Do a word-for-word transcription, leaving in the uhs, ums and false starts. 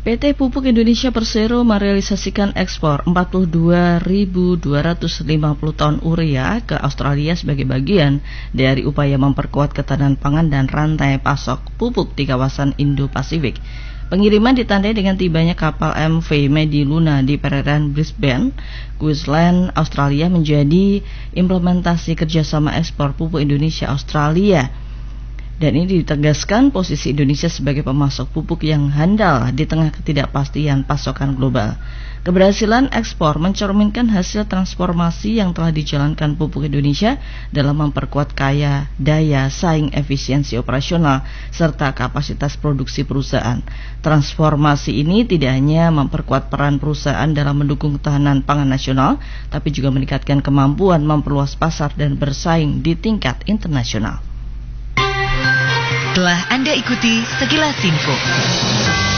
P T Pupuk Indonesia Persero merealisasikan ekspor empat puluh dua ribu dua ratus lima puluh ton urea ke Australia sebagai bagian dari upaya memperkuat ketahanan pangan dan rantai pasok pupuk di kawasan Indo-Pasifik. Pengiriman ditandai dengan tibanya kapal M V Mediluna di perairan Brisbane, Queensland, Australia menjadi implementasi kerjasama ekspor pupuk Indonesia-Australia. Dan ini ditegaskan posisi Indonesia sebagai pemasok pupuk yang handal di tengah ketidakpastian pasokan global. Keberhasilan ekspor mencerminkan hasil transformasi yang telah dijalankan pupuk Indonesia dalam memperkuat kaya daya saing efisiensi operasional serta kapasitas produksi perusahaan. Transformasi ini tidak hanya memperkuat peran perusahaan dalam mendukung ketahanan pangan nasional, tapi juga meningkatkan kemampuan memperluas pasar dan bersaing di tingkat internasional. Telah Anda ikuti sekilas info.